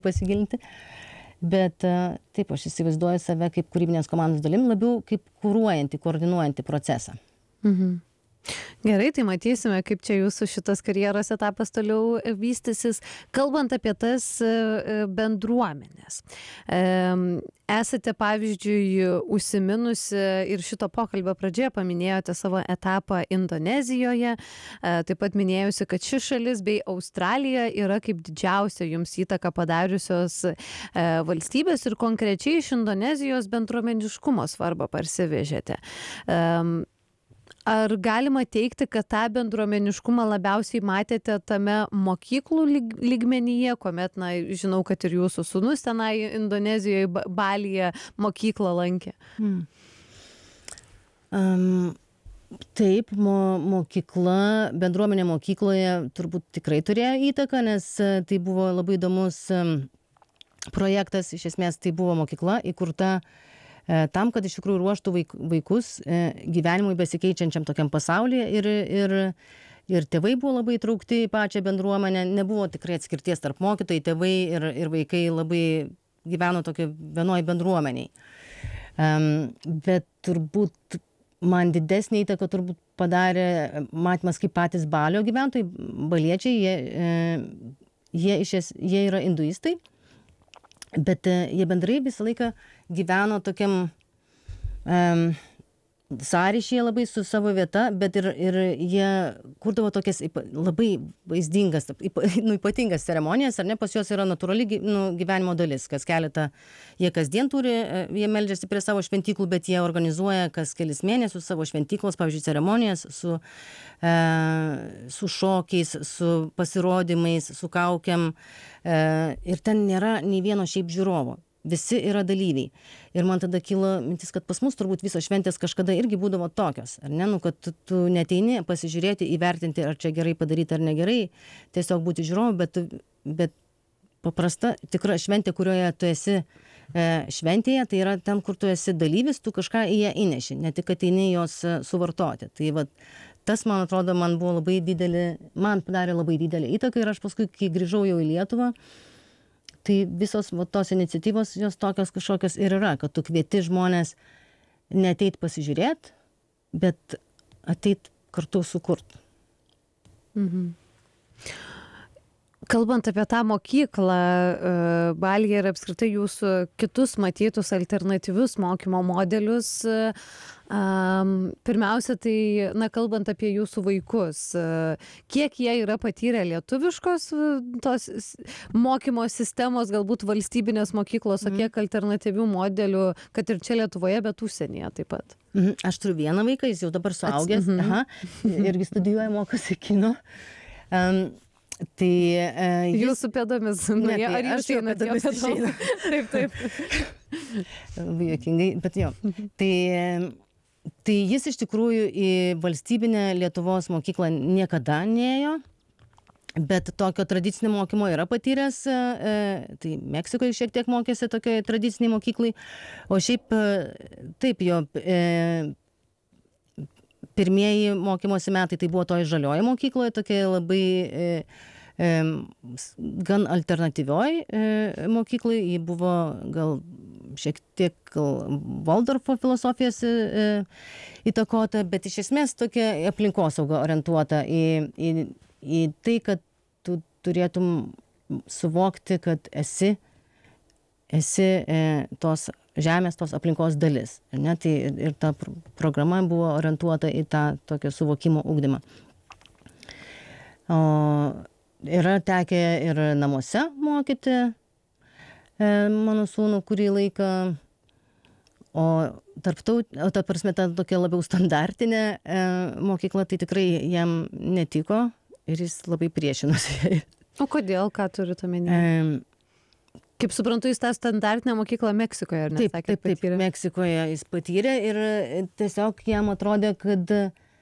pasigilinti. Bet taip, aš įsivaizduoju save kaip kūrybinės komandos dalim, labiau kaip kuruojantį, koordinuojantį procesą. Gerai, tai matysime, kaip čia jūsų šitas karjeros etapas toliau vystysis. Kalbant apie tas bendruomenės. Esate, pavyzdžiui, užsiminusi ir šito pokalbio pradžioje paminėjote savo etapą Indonezijoje. Taip pat minėjusi, kad ši šalis bei Australija yra kaip didžiausia jums įtaką padariusios valstybės ir konkrečiai iš Indonezijos bendruomeniškumo svarbą parsivežėte. Ar galima teigti, kad tą bendruomeniškumą labiausiai matėte tame mokyklų lygmenyje, kuomet, žinau, kad ir jūsų sūnus tenai Indonezijoje, Balyje mokyklą lankė? Taip, bendruomenė mokykloje turbūt tikrai turėjo įtaką, nes tai buvo labai įdomus projektas. Iš esmės tai buvo mokykla įkurta tam, kad iš tikrųjų ruoštų vaikus gyvenimui besikeičiančiam tokiam pasaulyje ir tėvai buvo labai įtraukti į pačią bendruomenę, nebuvo tikrai atskirties tarp mokytojai, tėvai ir vaikai labai gyveno tokio vienoj bendruomeniai. Bet turbūt man didesnį įtaką turbūt padarė matymas, kaip patys Balio gyventojai, baliečiai, jie yra hinduistai. Bet jie bendrai visą laiką gyveno tokiam sąryšyje labai su savo vieta, bet ir jie kurdavo tokias labai vaizdingas, ypatingas ceremonijas, ar ne, pas juos yra natūrali gyvenimo dalis, kas keletą, jie kasdien turi, jie meldžiasi prie savo šventyklų, bet jie organizuoja kas kelis mėnesius savo šventyklos, pavyzdžiui, ceremonijas su šokiais, su pasirodymais, su kaukiam, ir ten nėra nei vieno šiaip žiūrovo. Visi yra dalyviai. Ir man tada kilo mintis, kad pas mus turbūt visos šventės kažkada irgi būdavo tokios, ar ne, kad tu neteini pasižiūrėti, įvertinti, ar čia gerai padaryti ar negerai, tiesiog būti žiūrovu, bet paprasta, tikra šventė, kurioje tu esi šventėje, tai yra ten, kur tu esi dalyvis, tu kažką į ją įneši, ne tik ateini jos suvartoti. Tai va, tas, man atrodo, man padarė labai didelį įtaką ir aš paskui, kai grįžau jau į Lietuvą, tai visos tos iniciatyvos, jos tokios kažkokios ir yra, kad tu kvieti žmonės ne ateit pasižiūrėti, bet ateit kartu sukurt. Kalbant apie tą mokyklą, Balyje ir apskritai jūsų kitus matytus alternatyvius mokymo modelius, pirmiausia, tai, kalbant apie jūsų vaikus, kiek jie yra patyrę lietuviškos tos mokymo sistemos, galbūt valstybinės mokyklos, o kiek alternatyvių modelių, kad ir čia Lietuvoje, bet užsienyje taip pat? Aš turiu vieną vaiką, jis jau dabar suaugęs, irgi studijuoja, mokosi kino. Tai jūsų pėdomis, ar jūs einate jo pėdomis? Taip. Labai juokingai, bet jo. Tai jis iš tikrųjų į valstybinę Lietuvos mokyklą niekada neėjo, bet tokio tradicinio mokymo yra patyręs, tai Meksikoje šiek tiek mokėsi tokioj tradiciniai mokyklai, o šiaip taip jo pirmieji mokymosi metai tai buvo toj žalioji mokykloje, tokia labai gan alternatyvioj mokyklai, ji buvo gal šiek tiek Valdorfo filosofijos įtakota, bet iš esmės tokia aplinkosauga orientuota į tai, kad tu turėtum suvokti, kad esi tos žemės, tos aplinkos dalis. Ne? Tai ir ta programa buvo orientuota į tą tokio suvokimo ugdymą. O yra tekę ir namuose mokyti mano sūnų kurį laiką, o ta prasme, ta tokia labiau standartinė mokykla, tai tikrai jam netiko ir jis labai priešinosi. O kodėl, ką turite omenyje? Kaip suprantu, jis tą standartinę mokyklą Meksikoje, ar ne? Taip, Meksikoje jis patyrė ir tiesiog jam atrodė, kad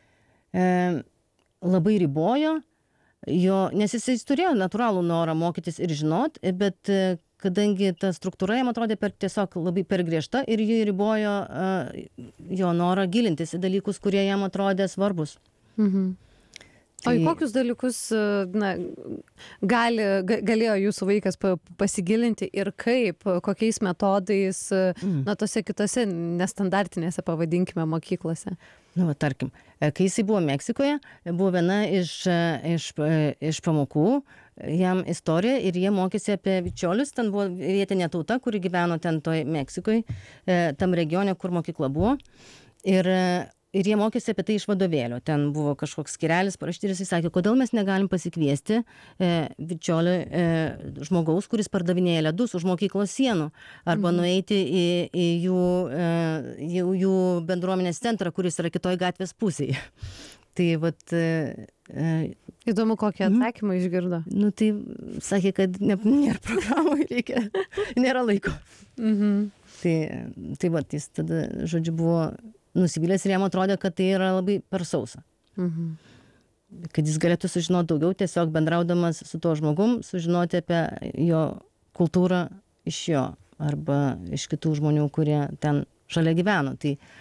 labai ribojo nes jis turėjo natūralų norą mokytis ir žinot, bet kadangi ta struktūra jam atrodė tiesiog labai per griežta ir jį ribojo jo norą gilintis į dalykus, kurie jam atrodė svarbus. O į kokius dalykus na, galėjo jūsų vaikas pasigilinti ir kaip, kokiais metodais, na, tose kitose nestandartinėse, pavadinkime, mokyklose? Nu, va, tarkim, kai jisai buvo Meksikoje, buvo viena iš pamokų, jam istorija ir jie mokėsi apie vičiolius, ten buvo vietinė tauta, kuri gyveno ten toj Meksikoje, tam regione, kur mokykla buvo. Ir jie mokėsi apie tai iš vadovėlio. Ten buvo kažkoks skyrelis parašyti ir jisai sakė, kodėl mes negalim pasikviesti vičiolio žmogaus, kuris pardavinėja ledus už mokyklos sienų, arba nueiti į jų bendruomenės centrą, kuris yra kitoj gatvės pusėje. Tai vat... Įdomu, kokį atsakymą išgirdo. Nu, tai sakė, kad nėra programų, nėra laiko. Tai vat, jis tada, žodžiu, buvo nusivylęs ir jam atrodė, kad tai yra labai per sausa. Kad jis galėtų sužinoti daugiau, tiesiog bendraudamas su tuo žmogum, sužinoti apie jo kultūrą iš jo arba iš kitų žmonių, kurie ten šalia gyveno.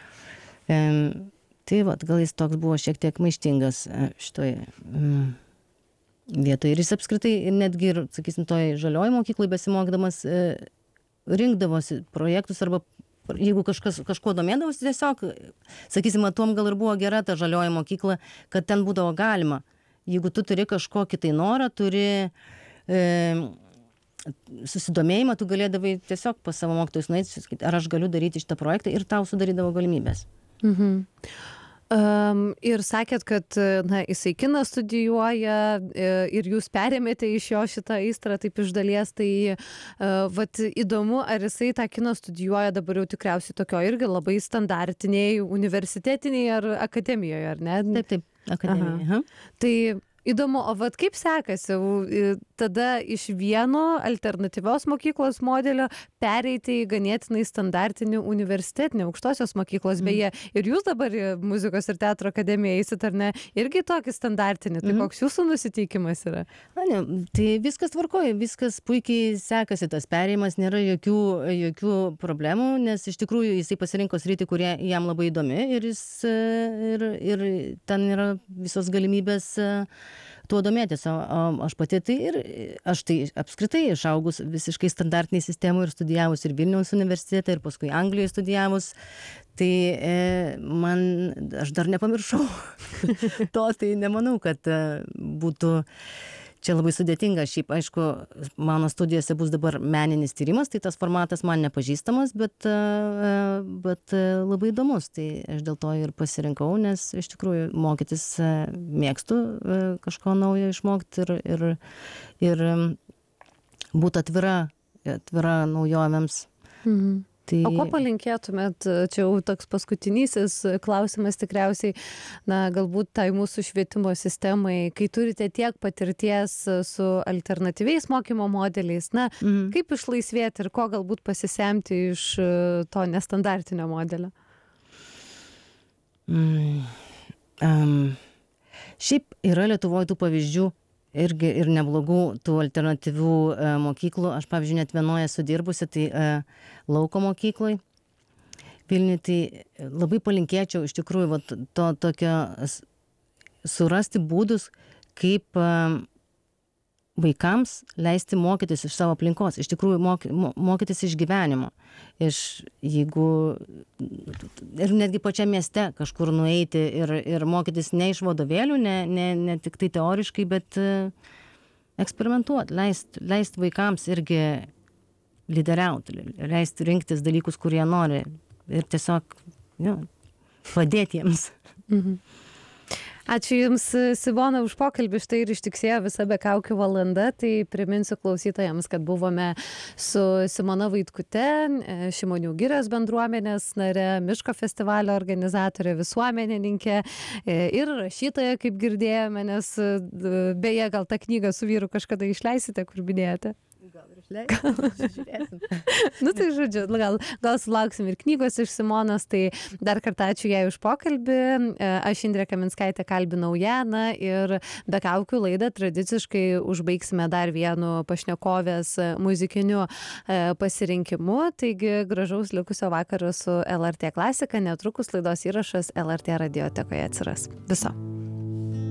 Tai vat, gal jis toks buvo šiek tiek maištingas šitoje vietoje. Ir jis apskritai netgi ir, sakysim, toj žalioj mokyklai besimokdamas rinkdavosi projektus arba jeigu kažkuo domėdavosi, tiesiog, sakysim, tuom gal ir buvo gera ta žalioji mokykla, kad ten būdavo galima. Jeigu tu turi kažkokį tai norą, turi susidomėjimą, tu galėdavai tiesiog pas savo mokytojus nueiti, sakyti, ar aš galiu daryti šitą projektą ir tau sudarydavo galimybės. Ir sakėt, kad na, jisai kiną studijuoja ir jūs perėmėte iš jo šitą aistrą taip iš dalies, tai vat įdomu, ar jisai tą kiną studijuoja dabar jau tikriausiai tokio irgi labai standartiniai, universitetiniai ar akademijoje, ar ne? Taip, akademijoje. Tai įdomu, o vat kaip sekasi tada iš vieno alternatyvios mokyklos modelio pereiti į ganėtinai standartinį universitetinį aukštosios mokyklos, beje, ir jūs dabar muzikos ir teatro akademiją eisit, ar ne, irgi tokį standartinį, tai koks jūsų nusiteikimas yra? Na, ne, tai viskas tvarkoja, viskas puikiai sekasi, tas perėjimas, nėra jokių problemų, nes iš tikrųjų jisai pasirinko sritį, kurie jam labai įdomi ir ten yra visos galimybės tuo domėtis, o aš pati aš tai apskritai išaugus visiškai standartiniai sistemų ir studijavus ir Vilniaus universitete, ir paskui Anglijoje studijavus, tai aš dar nepamiršau to, tai nemanau, kad būtų čia labai sudėtinga. Šiaip, aišku, mano studijose bus dabar meninis tyrimas, tai tas formatas man nepažįstamas, bet labai įdomus. Tai aš dėl to ir pasirinkau, nes iš tikrųjų mokytis mėgstu kažko naujo išmokti ir būti atvira naujovėms. Tai... O ko palinkėtumėt, čia jau toks paskutinysis klausimas tikriausiai, na, galbūt tai mūsų švietimo sistemai, kai turite tiek patirties su alternatyviais mokymo modeliais, na, kaip išlaisvėti ir ko galbūt pasisemti iš to nestandartinio modelio? Šiaip yra Lietuvoje tų pavyzdžių irgi ir neblogų tų alternatyvių mokyklų. Aš, pavyzdžiui, net vienoje esu dirbusi, tai lauko mokykloj Vilniuje, tai labai palinkėčiau iš tikrųjų vat, to tokio surasti būdus, kaip vaikams leisti mokytis iš savo aplinkos, iš tikrųjų mokytis iš gyvenimo. Ir netgi pačiam mieste kažkur nueiti ir mokytis ne iš vadovėlių, ne tik tai teoriškai, bet eksperimentuoti, leist vaikams irgi lyderiauti, leist rinktis dalykus, kurie nori ir tiesiog padėti jiems. Ačiū Jums, Simona, už pokalbį. Štai ir ištiksėjo visa Be kaukių valanda. Tai priminsiu klausytojams, kad buvome su Simona Vaitkute, Šimonių girios bendruomenės nare, Miško festivalio organizatorė, visuomenininkė ir rašytoja, kaip girdėjome, nes beje, gal tą knygą su vyru kažkada išleisite, kur minėjote? Gal ir žiūrėsim. Nu tai žodžiu, gal sulauksim ir knygos iš Simonos, tai dar kartą ačiū jai už pokalbį. Aš Indrė Kaminskaitė kalbinau ją, ir Be kaukių laidą tradiciškai užbaigsime dar vienu pašnekovės muzikiniu pasirinkimu. Taigi gražaus likusio vakaro su LRT klasika, netrukus laidos įrašas LRT radiotekoje atsiras. Viso.